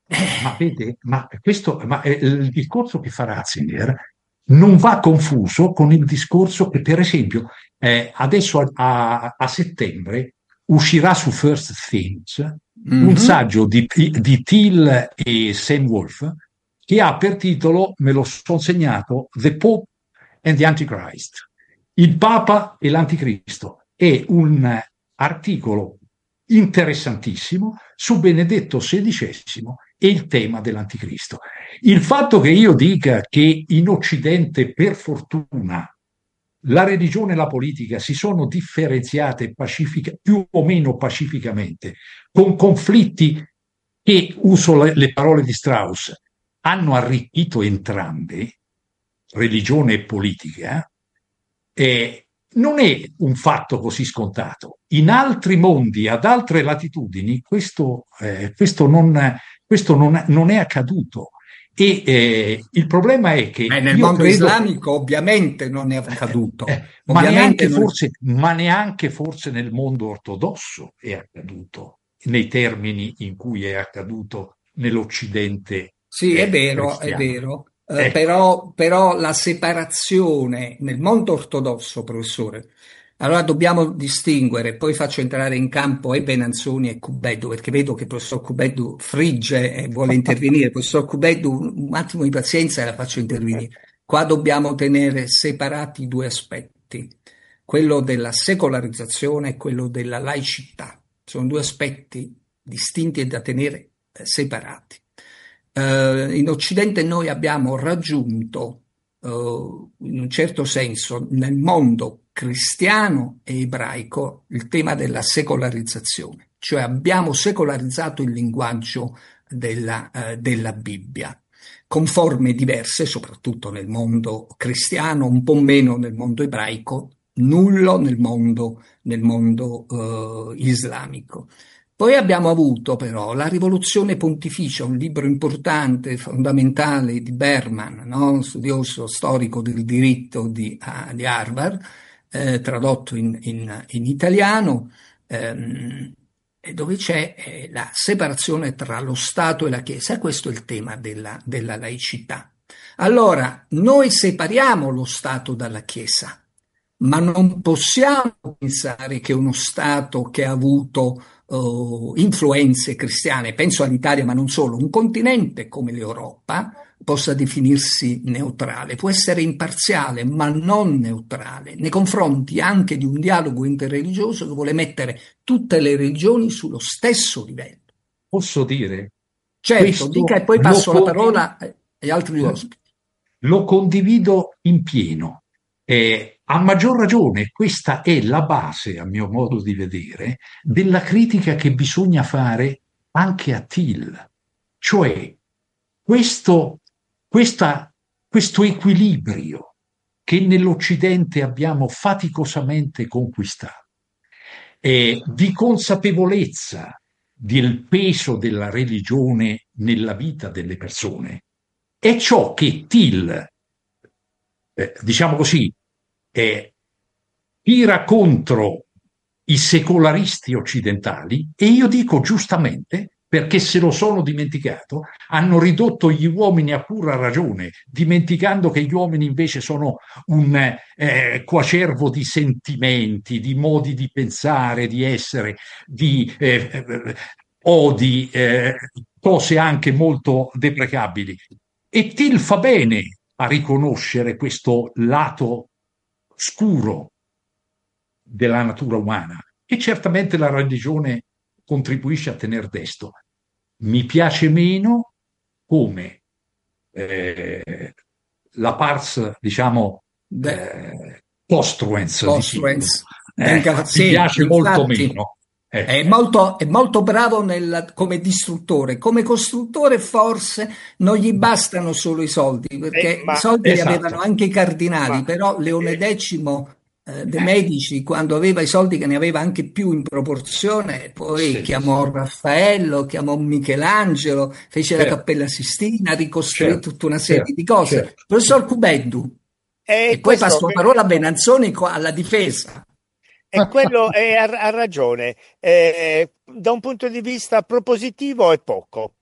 Ma vede, il discorso che fa Ratzinger non va confuso con il discorso che, per esempio, adesso a settembre uscirà su First Things un Mhm. saggio di Thiel e Sam Wolf che ha per titolo, me lo sono segnato, The Pope and the Antichrist, il Papa e l'Anticristo. È un articolo interessantissimo su Benedetto XVI e il tema dell'Anticristo. Il fatto che io dica che in Occidente, per fortuna, la religione e la politica si sono differenziate più o meno pacificamente, con conflitti che, uso le parole di Strauss, hanno arricchito entrambe, religione e politica, non è un fatto così scontato. In altri mondi, ad altre latitudini, questo non è accaduto. E il problema è che Nel io mondo credo, islamico ovviamente non è accaduto, ma ovviamente neanche non. forse, ma neanche forse nel mondo ortodosso è accaduto, nei termini in cui è accaduto nell'Occidente Sì, è cristiano. vero, Ecco. però la separazione nel mondo ortodosso, professore, allora dobbiamo distinguere, poi faccio entrare in campo e Benanzoni e Cubeddu, perché vedo che il professor Cubeddu frigge e vuole intervenire. Professor Cubeddu, un attimo di pazienza e la faccio intervenire. Qua dobbiamo tenere separati due aspetti, quello della secolarizzazione e quello della laicità. Sono due aspetti distinti e da tenere separati. In Occidente noi abbiamo raggiunto, in un certo senso, nel mondo cristiano e ebraico, il tema della secolarizzazione, cioè abbiamo secolarizzato il linguaggio della Bibbia, con forme diverse, soprattutto nel mondo cristiano, un po' meno nel mondo ebraico, nullo nel mondo islamico. Poi abbiamo avuto però la Rivoluzione Pontificia, un libro importante, fondamentale di Berman, no? Un studioso storico del diritto di Harvard, tradotto in italiano, ehm, e dove c'è la separazione tra lo Stato e la Chiesa. E questo è il tema della laicità. Allora, noi separiamo lo Stato dalla Chiesa, ma non possiamo pensare che uno Stato che ha avuto influenze cristiane, penso all'Italia ma non solo, un continente come l'Europa possa definirsi neutrale, può essere imparziale ma non neutrale, nei confronti anche di un dialogo interreligioso che vuole mettere tutte le religioni sullo stesso livello. Posso dire, Certo, dica questo e poi passo la parola agli altri due ospiti. lo condivido in pieno. A maggior ragione, questa è la base, a mio modo di vedere, della critica che bisogna fare anche a Till. Cioè, questo, questo equilibrio che nell'Occidente abbiamo faticosamente conquistato, di consapevolezza del peso della religione nella vita delle persone, è ciò che Till, diciamo così, eh, tira contro i secolaristi occidentali e io dico giustamente perché se lo sono dimenticato, hanno ridotto gli uomini a pura ragione, dimenticando che gli uomini invece sono un coacervo di sentimenti, di modi di pensare, di essere, di odi, cose anche molto deprecabili. E Till fa bene a riconoscere questo lato scuro della natura umana e certamente la religione contribuisce a tenere desto. Mi piace meno come la pars, diciamo, Beh, postruens di Till. Costruens, venga, Mi sì, piace molto infatti meno. è molto bravo come distruttore, come costruttore forse non gli bastano solo i soldi, perché i Ma, soldi li avevano Esatto. anche i cardinali, ma però Leone eh, X de' Medici, quando aveva i soldi che ne aveva anche più in proporzione, poi Sì, chiamò Raffaello, chiamò Michelangelo, fece la certo, Cappella Sistina, ricostruì certo, tutta una serie certo, di cose. certo, Professor certo. Cubeddu, e poi questo, passo la parola a Benanzoni alla difesa. e quello ha ragione. Da un punto di vista propositivo è poco.